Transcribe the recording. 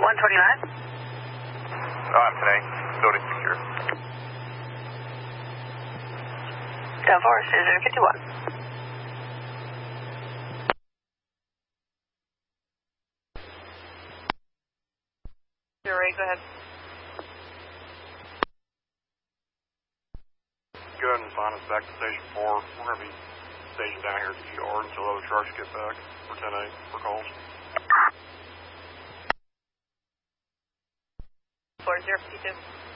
129. I'm today. Building secure. Down Forest, 0051. You're ready, go ahead. Go ahead and find us back to Station 4. We're going to be stationed down here at the yard until other trucks get back for 10-8 for calls. 4052.